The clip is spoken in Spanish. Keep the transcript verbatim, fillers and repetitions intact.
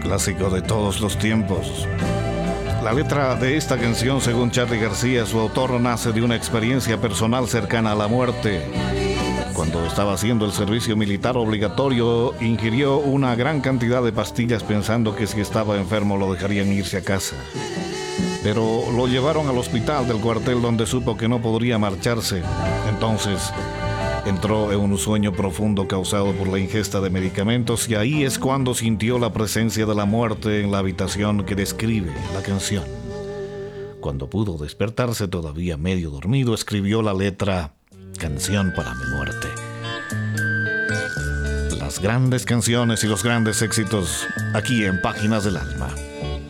clásico de todos los tiempos. La letra de esta canción, según Charly García, su autor, nace de una experiencia personal cercana a la muerte. Cuando estaba haciendo el servicio militar obligatorio, ingirió una gran cantidad de pastillas pensando que si estaba enfermo lo dejarían irse a casa. Pero lo llevaron al hospital del cuartel, donde supo que no podría marcharse. Entonces entró en un sueño profundo causado por la ingesta de medicamentos, y ahí es cuando sintió la presencia de la muerte en la habitación que describe la canción. Cuando pudo despertarse, todavía medio dormido, escribió la letra Canción para mi muerte. Las grandes canciones y los grandes éxitos aquí en Páginas del Alma.